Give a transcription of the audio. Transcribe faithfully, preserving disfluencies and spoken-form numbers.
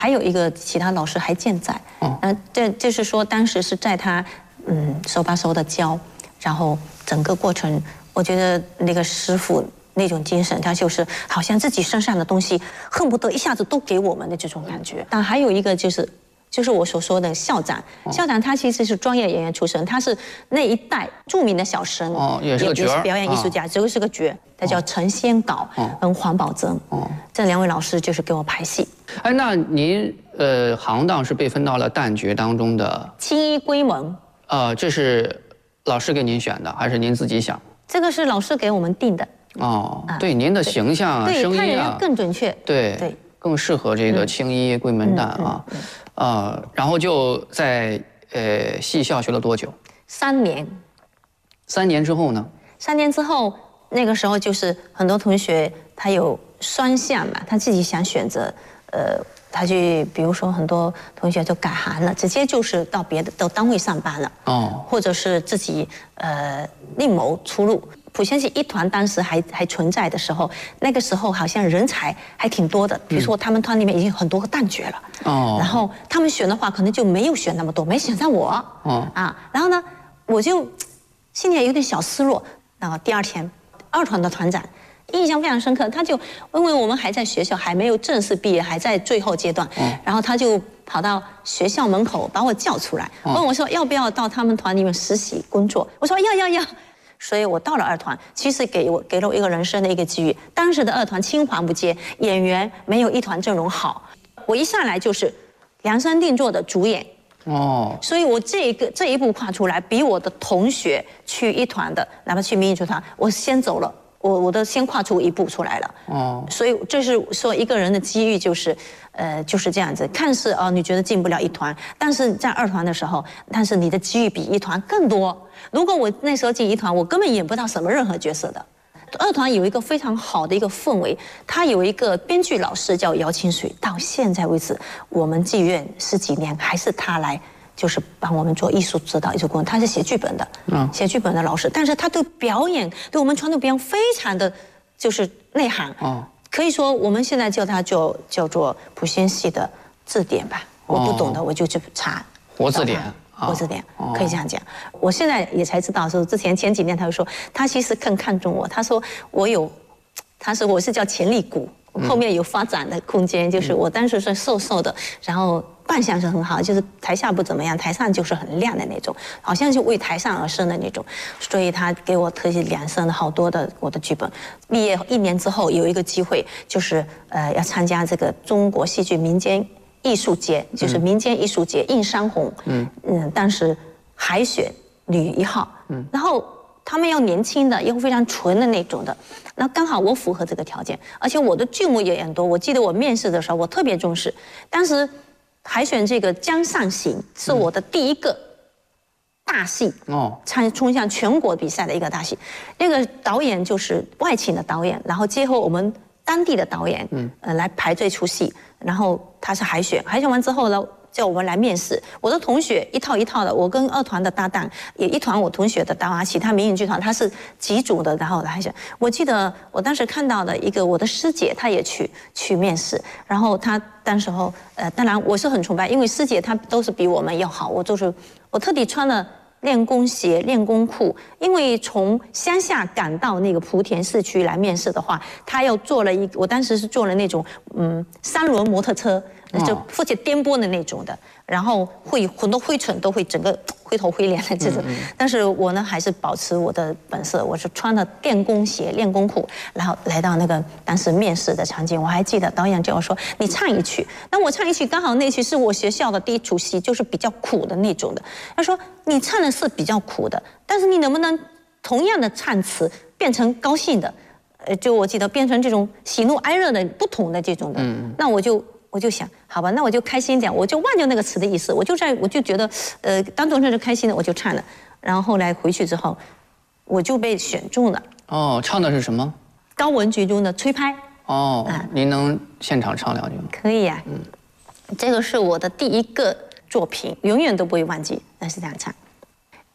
还有一个其他老师还健在， 哦， 呃，这就是说当时是在他嗯手把手的教，然后整个过程，我觉得那个师傅那种精神，他就是好像自己身上的东西恨不得一下子都给我们的这种感觉。但还有一个就是。就是我所说的校长，校长他其实是专业演员出身，他是那一代著名的小生， 哦，也是个角儿， 表演艺术家，这个是个角，他叫陈先导跟黄宝珍，哦，这两位老师就是给我排戏。 哎，那您呃行当是被分到了旦角当中的青衣闺门， 呃，这是老师给您选的，还是您自己想？ 这个是老师给我们定的。 哦，对，您的形象啊，声音啊， 更准确， 对对，更适合这个青衣闺门旦啊。呃，然后就在呃戏校学了多久？ 三年。 三年之后呢？ 三年之后，那个时候就是很多同学他有双向嘛，他自己想选择，呃，他去比如说很多同学就改行了，直接就是到别的到单位上班了，哦，或者是自己呃另谋出路。莆仙戏一团当时还还存在的时候，那个时候好像人才还挺多的。比如说他们团里面已经有很多个旦角了，哦，然后他们选的话，可能就没有选那么多，没选上我，哦，啊，然后呢，我就心里有点小失落。然后第二天，二团的团长印象非常深刻，他就因为我们还在学校，还没有正式毕业，还在最后阶段，然后他就跑到学校门口把我叫出来，问我说要不要到他们团里面实习工作。我说要要要。所以我到了二团，其实给我给了我一个人生的一个机遇。当时的二团青黄不接，演员没有一团阵容好。我一上来就是量身定做的主演，哦，所以我这一个这一步跨出来，比我的同学去一团的，哪怕去民艺剧团，我先走了，我我都先跨出一步出来了。哦，所以这是说一个人的机遇就是，呃，就是这样子。看似哦，你觉得进不了一团，但是在二团的时候，但是你的机遇比一团更多。如果我那时候进一团，我根本演不到什么任何角色的。二团有一个非常好的一个氛围，它有一个编剧老师叫姚清水，到现在为止，我们剧院十几年还是他来，就是帮我们做艺术指导、艺术工作。他是写剧本的，嗯，写剧本的老师，但是他对表演，对我们传统表演非常的就是内行，哦，可以说我们现在叫他叫叫做莆仙戏的字典吧。我不懂的我就去查活字典。 活字典可以这样讲，我现在也才知道，说之前前几年他就说他其实更看重我，他说我有，他说我是叫潜力股，后面有发展的空间，就是我当时是瘦瘦的，然后扮相是很好，就是台下不怎么样，台上就是很亮的那种，好像就为台上而生的那种，所以他给我特意量身了好多的我的剧本。毕业一年之后有一个机会，就是呃要参加这个中国戏剧民间艺术节，就是民间艺术节映山红，嗯嗯，当时海选女一号，嗯，然后他们要年轻的，又非常纯的那种的，那刚好我符合这个条件，而且我的剧目也很多。我记得我面试的时候，我特别重视，当时海选这个《江上行》是我的第一个大戏，哦，参冲向全国比赛的一个大戏，那个导演就是外请的导演，然后结合我们当地的导演，嗯，呃，来排这出戏。然后他是海选，海选完之后呢，叫我们来面试。我的同学一套一套的，我跟二团的搭档也一团我同学的搭档，其他民营剧团他是几组的，然后海选。我记得我当时看到的一个我的师姐，她也去去面试，然后她当时候呃，当然我是很崇拜，因为师姐她都是比我们要好，我就是我特地穿了练功鞋、练功裤，因为从乡下赶到那个莆田市区来面试的话，他要坐了一，我当时是坐了那种嗯三轮摩托车，就负责颠簸的那种的，然后会很多灰尘都会整个灰头灰脸的这种，但是我呢还是保持我的本色，我是穿了练功鞋、练功裤，然后来到那个当时面试的场景。我还记得导演叫我说你唱一曲，那我唱一曲刚好那曲是我学校的第一出戏，就是比较苦的那种的。他说你唱的是比较苦的，但是你能不能同样的唱词变成高兴的？呃，就我记得变成这种喜怒哀乐的不同的这种的，嗯，那我就我就想，好吧，那我就开心点，我就忘掉那个词的意思，我就在我就觉得，呃，当中这是开心的，我就唱了。然后后来回去之后，我就被选中了。哦， 唱的是什么？ 高文菊中的吹拍。 哦，啊，您能现场唱两句吗？ 可以呀，嗯，这个是我的第一个作品，永远都不会忘记，那是这样唱。